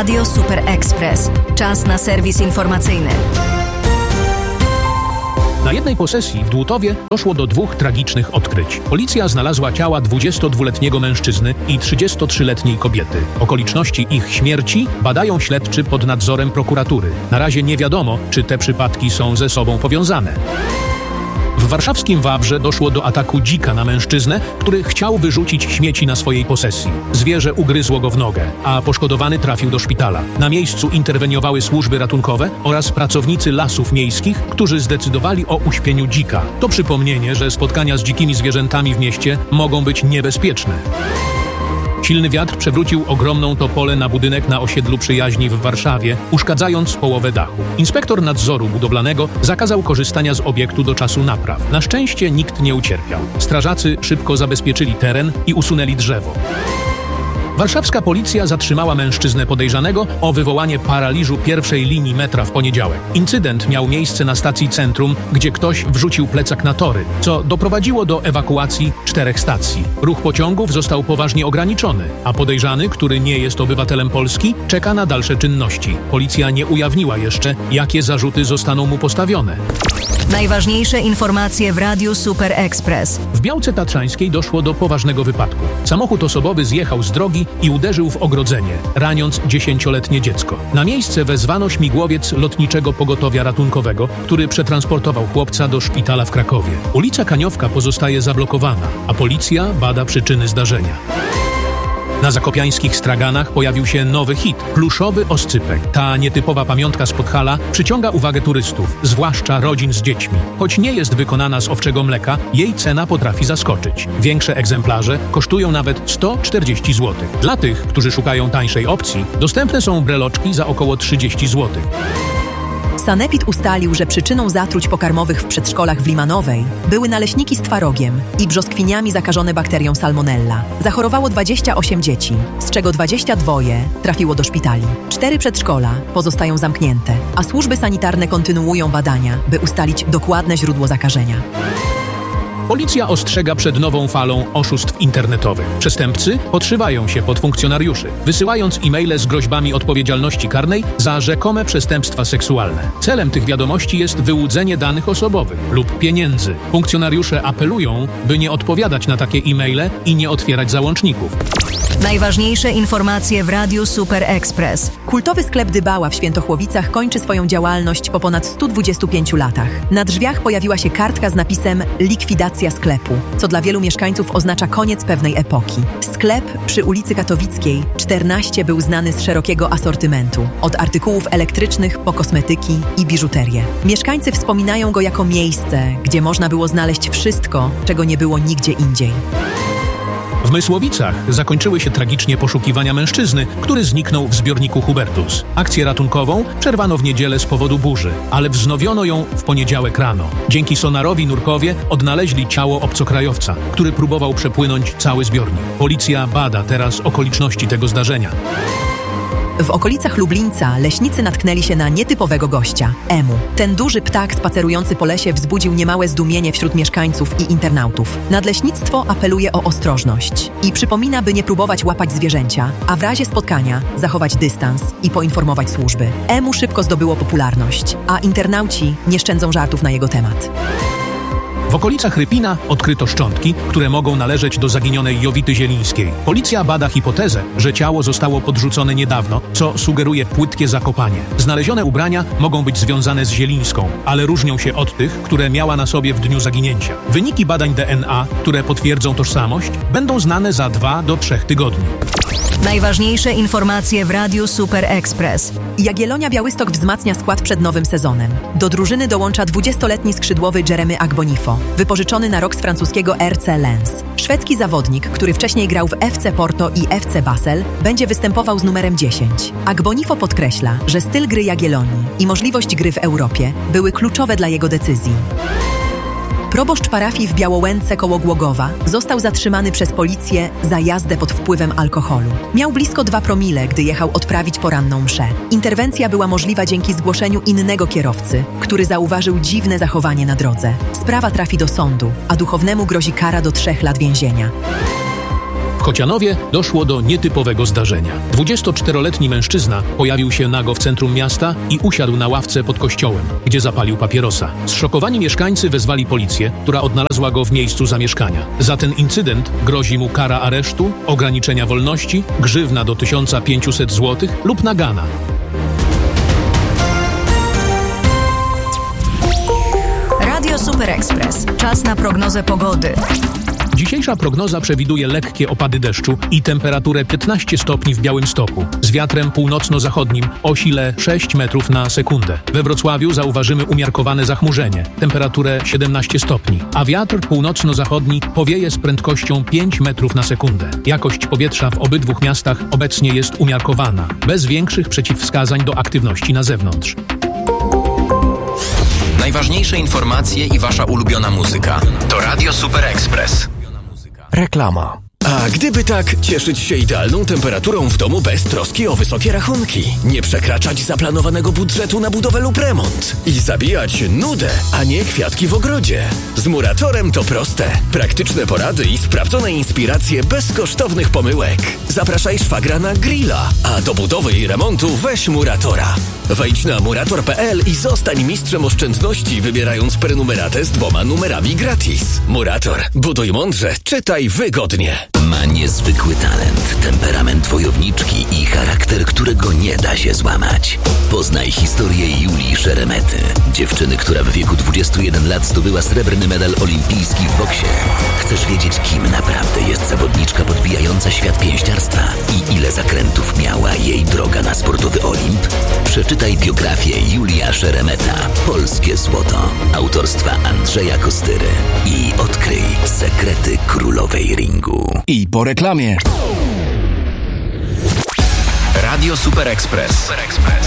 Radio Super Express. Czas na serwis informacyjny. Na jednej posesji w Dłutowie doszło do 2 tragicznych odkryć. Policja znalazła ciała 22-letniego mężczyzny i 33-letniej kobiety. Okoliczności ich śmierci badają śledczy pod nadzorem prokuratury. Na razie nie wiadomo, czy te przypadki są ze sobą powiązane. W warszawskim Wawrze doszło do ataku dzika na mężczyznę, który chciał wyrzucić śmieci na swojej posesji. Zwierzę ugryzło go w nogę, a poszkodowany trafił do szpitala. Na miejscu interweniowały służby ratunkowe oraz pracownicy lasów miejskich, którzy zdecydowali o uśpieniu dzika. To przypomnienie, że spotkania z dzikimi zwierzętami w mieście mogą być niebezpieczne. Silny wiatr przewrócił ogromną topolę na budynek na osiedlu Przyjaźni w Warszawie, uszkadzając połowę dachu. Inspektor nadzoru budowlanego zakazał korzystania z obiektu do czasu napraw. Na szczęście nikt nie ucierpiał. Strażacy szybko zabezpieczyli teren i usunęli drzewo. Warszawska policja zatrzymała mężczyznę podejrzanego o wywołanie paraliżu pierwszej linii metra w poniedziałek. Incydent miał miejsce na stacji Centrum, gdzie ktoś wrzucił plecak na tory, co doprowadziło do ewakuacji 4 stacji. Ruch pociągów został poważnie ograniczony, a podejrzany, który nie jest obywatelem Polski, czeka na dalsze czynności. Policja nie ujawniła jeszcze, jakie zarzuty zostaną mu postawione. Najważniejsze informacje w Radiu Super Express. W Białce Tatrzańskiej doszło do poważnego wypadku. Samochód osobowy zjechał z drogi i uderzył w ogrodzenie, raniąc 10-letnie dziecko. Na miejsce wezwano śmigłowiec Lotniczego Pogotowia Ratunkowego, który przetransportował chłopca do szpitala w Krakowie. Ulica Kaniowka pozostaje zablokowana, a policja bada przyczyny zdarzenia. Na zakopiańskich straganach pojawił się nowy hit – pluszowy oscypek. Ta nietypowa pamiątka z Podhala przyciąga uwagę turystów, zwłaszcza rodzin z dziećmi. Choć nie jest wykonana z owczego mleka, jej cena potrafi zaskoczyć. Większe egzemplarze kosztują nawet 140 zł. Dla tych, którzy szukają tańszej opcji, dostępne są breloczki za około 30 zł. Sanepid ustalił, że przyczyną zatruć pokarmowych w przedszkolach w Limanowej były naleśniki z twarogiem i brzoskwiniami zakażone bakterią Salmonella. Zachorowało 28 dzieci, z czego 22 trafiło do szpitali. 4 przedszkola pozostają zamknięte, a służby sanitarne kontynuują badania, by ustalić dokładne źródło zakażenia. Policja ostrzega przed nową falą oszustw internetowych. Przestępcy podszywają się pod funkcjonariuszy, wysyłając e-maile z groźbami odpowiedzialności karnej za rzekome przestępstwa seksualne. Celem tych wiadomości jest wyłudzenie danych osobowych lub pieniędzy. Funkcjonariusze apelują, by nie odpowiadać na takie e-maile i nie otwierać załączników. Najważniejsze informacje w Radiu Super Express. Kultowy sklep Dybała w Świętochłowicach kończy swoją działalność po ponad 125 latach. Na drzwiach pojawiła się kartka z napisem „Likwidacja sklepu”, co dla wielu mieszkańców oznacza koniec pewnej epoki. Sklep przy ulicy Katowickiej 14 był znany z szerokiego asortymentu, od artykułów elektrycznych po kosmetyki i biżuterię. Mieszkańcy wspominają go jako miejsce, gdzie można było znaleźć wszystko, czego nie było nigdzie indziej. W Mysłowicach zakończyły się tragicznie poszukiwania mężczyzny, który zniknął w zbiorniku Hubertus. Akcję ratunkową przerwano w niedzielę z powodu burzy, ale wznowiono ją w poniedziałek rano. Dzięki sonarowi nurkowie odnaleźli ciało obcokrajowca, który próbował przepłynąć cały zbiornik. Policja bada teraz okoliczności tego zdarzenia. W okolicach Lublińca leśnicy natknęli się na nietypowego gościa – Emu. Ten duży ptak spacerujący po lesie wzbudził niemałe zdumienie wśród mieszkańców i internautów. Nadleśnictwo apeluje o ostrożność i przypomina, by nie próbować łapać zwierzęcia, a w razie spotkania zachować dystans i poinformować służby. Emu szybko zdobyło popularność, a internauci nie szczędzą żartów na jego temat. W okolicach Rypina odkryto szczątki, które mogą należeć do zaginionej Jowity Zielińskiej. Policja bada hipotezę, że ciało zostało podrzucone niedawno, co sugeruje płytkie zakopanie. Znalezione ubrania mogą być związane z Zielińską, ale różnią się od tych, które miała na sobie w dniu zaginięcia. Wyniki badań DNA, które potwierdzą tożsamość, będą znane za 2 do 3 tygodni. Najważniejsze informacje w Radiu Super Express. Jagiellonia Białystok wzmacnia skład przed nowym sezonem. Do drużyny dołącza 20-letni skrzydłowy Jeremy Agbonifo, wypożyczony na rok z francuskiego RC Lens. Szwedzki zawodnik, który wcześniej grał w FC Porto i FC Basel, będzie występował z numerem 10. Agbonifo podkreśla, że styl gry Jagiellonii i możliwość gry w Europie były kluczowe dla jego decyzji. Proboszcz parafii w Białołęce koło Głogowa został zatrzymany przez policję za jazdę pod wpływem alkoholu. Miał blisko 2 promile, gdy jechał odprawić poranną mszę. Interwencja była możliwa dzięki zgłoszeniu innego kierowcy, który zauważył dziwne zachowanie na drodze. Sprawa trafi do sądu, a duchownemu grozi kara do 3 lat więzienia. Chocianowie doszło do nietypowego zdarzenia. 24-letni mężczyzna pojawił się nago w centrum miasta i usiadł na ławce pod kościołem, gdzie zapalił papierosa. Zszokowani mieszkańcy wezwali policję, która odnalazła go w miejscu zamieszkania. Za ten incydent grozi mu kara aresztu, ograniczenia wolności, grzywna do 1500 zł lub nagana. Radio Super Express. Czas na prognozę pogody. Dzisiejsza prognoza przewiduje lekkie opady deszczu i temperaturę 15 stopni w Białymstoku, z wiatrem północno-zachodnim o sile 6 metrów na sekundę. We Wrocławiu zauważymy umiarkowane zachmurzenie, temperaturę 17 stopni, a wiatr północno-zachodni powieje z prędkością 5 metrów na sekundę. Jakość powietrza w obydwu miastach obecnie jest umiarkowana, bez większych przeciwwskazań do aktywności na zewnątrz. Najważniejsze informacje i wasza ulubiona muzyka to Radio Super Express. Reklama. A gdyby tak cieszyć się idealną temperaturą w domu bez troski o wysokie rachunki, nie przekraczać zaplanowanego budżetu na budowę lub remont i zabijać nudę, a nie kwiatki w ogrodzie. Z Muratorem to proste. Praktyczne porady i sprawdzone inspiracje bez kosztownych pomyłek. Zapraszaj szwagra na grilla, a do budowy i remontu weź Muratora. Wejdź na murator.pl i zostań mistrzem oszczędności, wybierając prenumeratę z 2 numerami gratis. Murator. Buduj mądrze, czytaj wygodnie. Ma niezwykły talent, temperament wojowniczki i charakter, którego nie da się złamać. Poznaj historię Julii Szeremety, dziewczyny, która w wieku 21 lat zdobyła srebrny medal olimpijski w boksie. Chcesz wiedzieć, kim naprawdę jest zawodniczka podbijająca świat pięściarstwa i ile zakrętów miała jej droga na sportowy Olimp? Przeczytaj biografię Julia Szeremeta, Polskie Złoto, autorstwa Andrzeja Kostyry i odkryj sekrety królowej ringu. I po reklamie. Radio Super Express.